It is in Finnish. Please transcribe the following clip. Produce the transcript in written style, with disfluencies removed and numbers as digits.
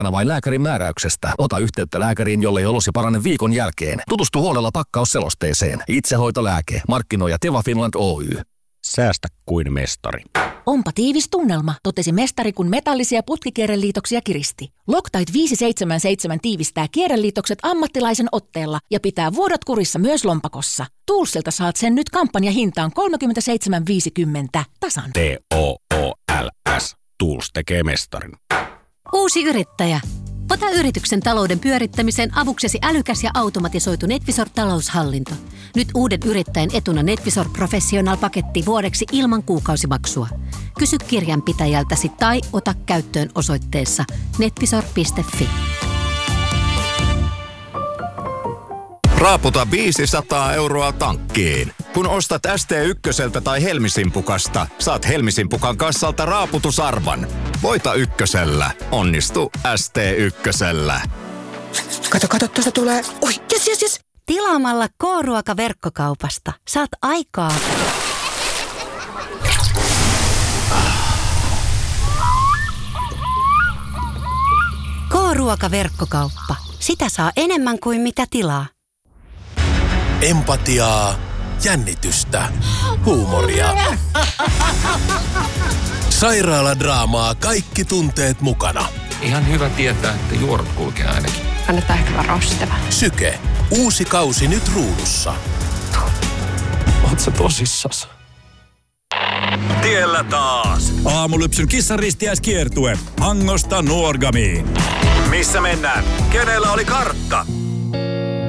vain lääkärin määräyksestä. Ota yhteyttä lääkäriin, jollei olosi parane viikon jälkeen. Tutustu huolella pakkausselosteeseen. Itsehoitolääke. Markkinoija Teva Finland Oy. Säästä kuin mestari. Onpa tiivis tunnelma, totesi mestari, kun metallisia putkikierreliitoksia kiristi. Loctite 577 tiivistää kierreliitokset ammattilaisen otteella ja pitää vuodot kurissa myös lompakossa. Toolsilta saat sen nyt kampanjahintaan 37,50 tasan. TOOLS. Tools tekee mestarin. Uusi yrittäjä. Ota yrityksen talouden pyörittämiseen avuksesi älykäs ja automatisoitu NetVisor-taloushallinto. Nyt uuden yrittäjän etuna NetVisor Professional-paketti vuodeksi ilman kuukausimaksua. Kysy kirjanpitäjältäsi tai ota käyttöön osoitteessa netvisor.fi. Raaputa 500 € tankkiin. Kun ostat ST1 tai Helmisimpukasta, saat Helmisimpukan kassalta raaputusarvan. Voita ykkösellä. Onnistu ST1. Kato, tuosta tulee. Oi, jes. Tilaamalla K-ruoka-verkkokaupasta saat aikaa. K-ruoka-verkkokauppa. Sitä saa enemmän kuin mitä tilaa. Empatiaa, jännitystä, huumoria. Sairaaladraamaa, kaikki tunteet mukana. Ihan hyvä tietää, että juorut kulkee ainakin. Kannattaa ehkä varoa sitä vähän. Syke. Uusi kausi nyt ruudussa. Oot sä tosissas? Tiellä taas. Aamulypsyn kissaristiäiskiertue. Hangosta Nuorgamiin. Missä mennään? Kenellä oli kartta?